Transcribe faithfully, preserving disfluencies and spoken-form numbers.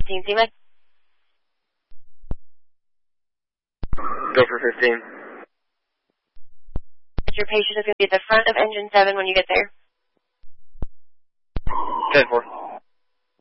fifteen, C-Med. Go for fifteen. Your patient is going to be at the front of engine seven when you get there. ten four.